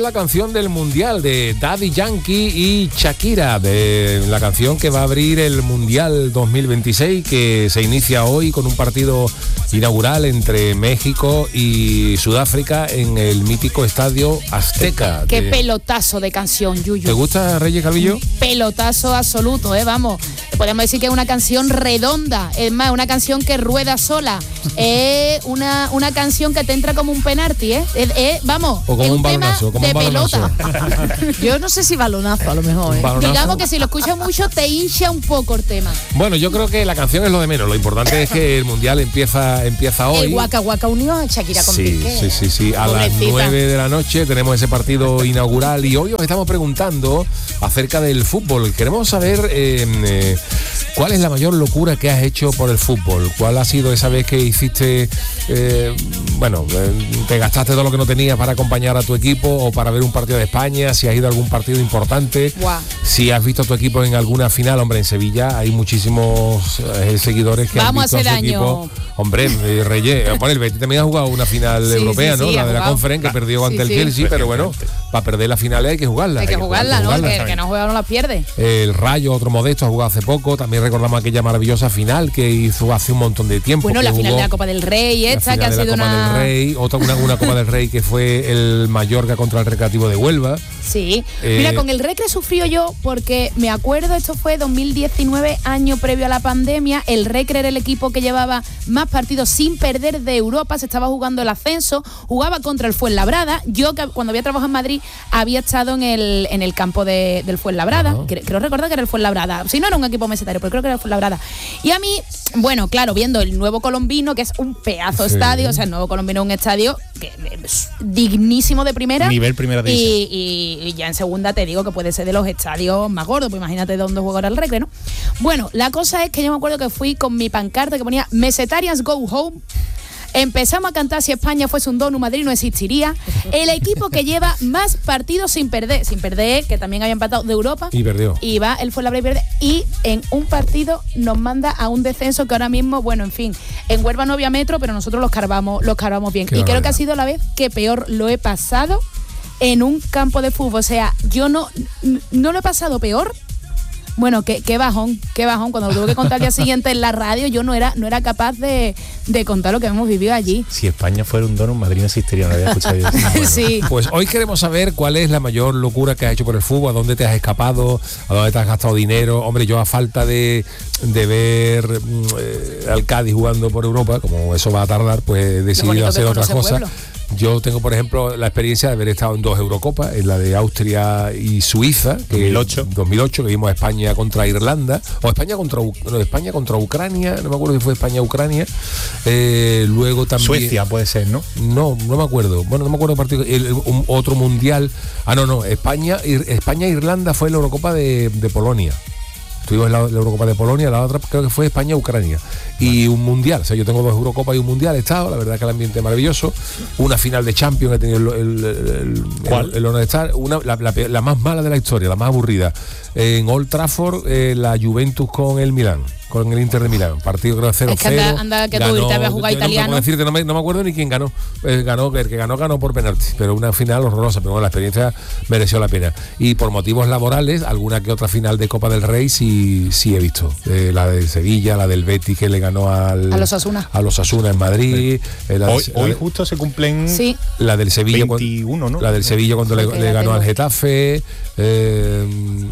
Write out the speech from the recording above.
La canción del Mundial de Daddy Yankee y Shakira, de la canción que va a abrir el Mundial 2026, que se inicia hoy con un partido inaugural entre México y Sudáfrica en el mítico Estadio Azteca. Qué pelotazo de canción, Yuyu. ¿Te gusta, Reyes Calvillo? Pelotazo absoluto, vamos. Podemos decir que es una canción redonda, es más, una canción que rueda sola. Es una canción que te entra como un penalti, vamos, o como es un balonazo, tema de pelota. Yo no sé si balonazo, a lo mejor. Digamos que si lo escuchas mucho te hincha un poco el tema. Bueno, yo creo que la canción es lo de menos. Lo importante es que el Mundial empieza hoy. El Waka Waka unió a Shakira con Piqué. Sí. A las 9 de la noche tenemos ese partido inaugural y hoy os estamos preguntando acerca del fútbol. Queremos saber cuál es la mayor locura que has hecho por el fútbol. ¿Cuál ha sido esa vez que hiciste, te gastaste todo lo que no tenías para acompañar a tu equipo o para ver un partido de España? Si has ido a algún partido importante. Wow. Si has visto a tu equipo en alguna final. Hombre, en Sevilla hay muchísimos seguidores que han visto a su equipo. Hombre, Reyes, el Betis también ha jugado una final europea, ¿no? La de la Conference, que perdió ante el Chelsea, pero bueno, para perder la final hay que jugarla. Hay que jugarla, ¿no? El que no juega no la pierde. El Rayo, otro modesto, ha jugado hace poco. También recordamos aquella maravillosa final que hizo hace un montón de tiempo. Bueno, la final de la Copa del Rey, esta que ha sido una Copa del Rey, una Copa del Rey que fue el Mallorca contra el Recreativo de Huelva. Sí. Mira, con el Recre sufrió yo porque me acuerdo, esto fue 2019, año previo a la pandemia. El Recre era el equipo que llevaba más partidos sin perder de Europa, se estaba jugando el ascenso, jugaba contra el Fuenlabrada. Yo, cuando había trabajado en Madrid, había estado en el campo del Fuenlabrada. Creo recordar que era el Fuenlabrada. Si no era un equipo mesetario, pero creo que era el Fuenlabrada. Y a mí, bueno, claro, viendo el Nuevo Colombino, que es un pedazo de estadio, o sea, el Nuevo Colombino es un estadio que es dignísimo de primera. Nivel primera división. Y ya en segunda te digo que puede ser de los estadios más gordos, pues imagínate dónde juega el Recre, ¿no? Bueno, la cosa es que yo me acuerdo que fui con mi pancarta que ponía Mesetarians Go Home. Empezamos a cantar Si España fuese un donut, Madrid no existiría. El equipo que lleva más partidos sin perder, que también había empatado de Europa. Y perdió. Y va, él fue la y pierde. Y en un partido nos manda a un descenso que ahora mismo, bueno, en fin, en Huelva no había metro, pero nosotros los carvamos bien. Y creo que ha sido la vez que peor lo he pasado en un campo de fútbol. O sea, yo no lo he pasado peor. Bueno, qué bajón. Cuando lo tuve que contar al día siguiente en la radio, yo no era capaz de contar lo que hemos vivido allí. Si España fuera un donut, Madrid no existiría, no había escuchado yo. Bueno, sí. Pues hoy queremos saber cuál es la mayor locura que has hecho por el fútbol, a dónde te has escapado, a dónde te has gastado dinero. Hombre, yo a falta de ver al Cádiz jugando por Europa, como eso va a tardar, pues he decidido hacer otra cosa. Pueblo. Yo tengo, por ejemplo, la experiencia de haber estado en 2 Eurocopas, en la de Austria y Suiza, que 2008, que vimos a España contra Irlanda, o España contra Ucrania, no me acuerdo si fue España-Ucrania, luego también... Suecia puede ser, ¿no? No me acuerdo, bueno, no me acuerdo partido, otro mundial, España-Irlanda fue la Eurocopa de Polonia. Estuvimos en la Eurocopa de Polonia, la otra creo que fue España-Ucrania. Y un mundial, o sea, yo tengo 2 Eurocopas y un mundial, he estado, la verdad que el ambiente es maravilloso. Una final de Champions, he tenido el honor de estar, la más mala de la historia, la más aburrida. En Old Trafford, la Juventus con el Milán. Con el Inter de Milán, partido creo 0-0. Es que anda que tú irte a jugar italiano. No me acuerdo ni quién ganó. El que ganó por penalti, pero una final horrorosa, pero bueno, la experiencia mereció la pena. Y por motivos laborales, alguna que otra final de Copa del Rey sí he visto. La de Sevilla, la del Betis que le ganó a los Osasuna en Madrid. Hoy justo se cumplen la del Sevilla 21, ¿no? La del Sevilla cuando le ganó al Getafe.